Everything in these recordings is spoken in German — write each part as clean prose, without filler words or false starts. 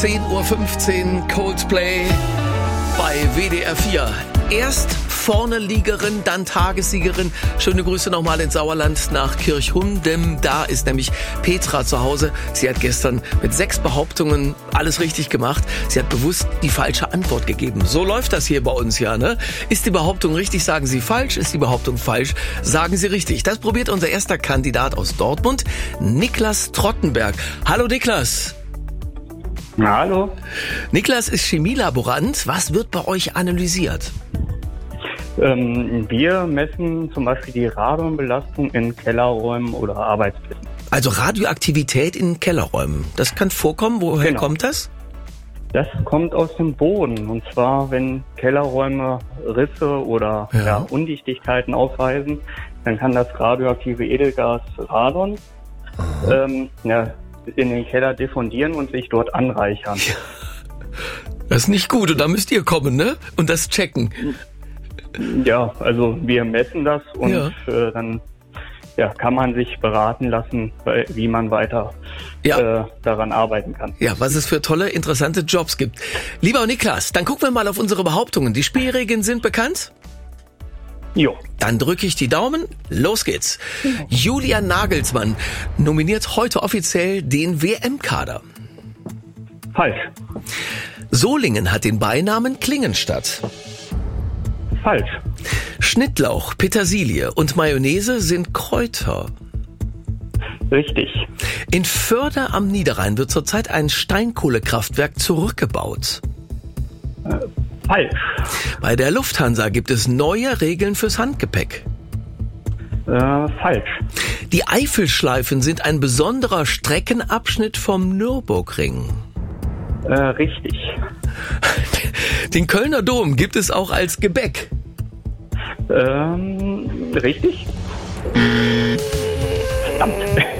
10:15 Uhr Coldplay bei WDR 4. Erst Vorne-Liegerin, dann Tagessiegerin. Schöne Grüße nochmal ins Sauerland nach Kirchhundem. Da ist nämlich Petra zu Hause. Sie hat gestern mit 6 Behauptungen alles richtig gemacht. Sie hat bewusst die falsche Antwort gegeben. So läuft das hier bei uns ja, ne? Ist die Behauptung richtig, sagen Sie falsch. Ist die Behauptung falsch, sagen Sie richtig. Das probiert unser erster Kandidat aus Dortmund, Niklas Trottenberg. Hallo Niklas. Na, hallo. Niklas ist Chemielaborant. Was wird bei euch analysiert? Wir messen zum Beispiel die Radonbelastung in Kellerräumen oder Arbeitsplätzen. Also Radioaktivität in Kellerräumen. Das kann vorkommen. Woher kommt das? Das kommt aus dem Boden. Und zwar, wenn Kellerräume Risse oder Undichtigkeiten aufweisen, dann kann das radioaktive Edelgas Radon in den Keller diffundieren und sich dort anreichern. Ja. Das ist nicht gut. Und da müsst ihr kommen, ne? Und das checken. Ja, also wir messen das und dann kann man sich beraten lassen, wie man weiter daran arbeiten kann. Ja, was es für tolle, interessante Jobs gibt. Lieber Niklas, dann gucken wir mal auf unsere Behauptungen. Die Spielregeln sind bekannt? Jo. Dann drücke ich die Daumen. Los geht's. Julian Nagelsmann nominiert heute offiziell den WM-Kader. Falsch. Solingen hat den Beinamen Klingenstadt. Falsch. Schnittlauch, Petersilie und Mayonnaise sind Kräuter. Richtig. In Förde am Niederrhein wird zurzeit ein Steinkohlekraftwerk zurückgebaut. Falsch. Bei der Lufthansa gibt es neue Regeln fürs Handgepäck. Falsch. Die Eifelschleifen sind ein besonderer Streckenabschnitt vom Nürburgring. Richtig. Den Kölner Dom gibt es auch als Gebäck. Richtig. Verdammt.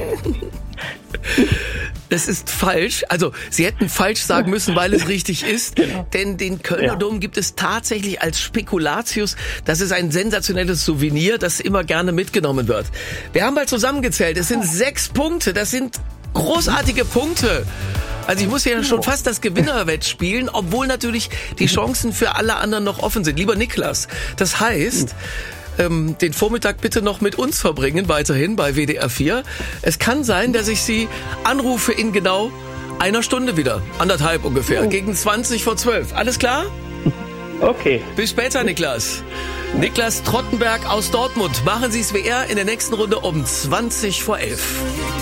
Das ist falsch. Also, Sie hätten falsch sagen müssen, weil es richtig ist. Genau. Denn den Kölner Dom gibt es tatsächlich als Spekulatius. Das ist ein sensationelles Souvenir, das immer gerne mitgenommen wird. Wir haben mal zusammengezählt. Es sind 6 Punkte. Das sind großartige Punkte. Also ich muss ja schon fast das Gewinnerwett spielen, obwohl natürlich die Chancen für alle anderen noch offen sind. Lieber Niklas, das heißt, den Vormittag bitte noch mit uns verbringen, weiterhin bei WDR 4. Es kann sein, dass ich Sie anrufe in genau einer Stunde wieder, 1,5 ungefähr, gegen 20:12. Alles klar? Okay. Bis später, Niklas. Niklas Trottenberg aus Dortmund. Machen Sie es wie er in der nächsten Runde um 20:11.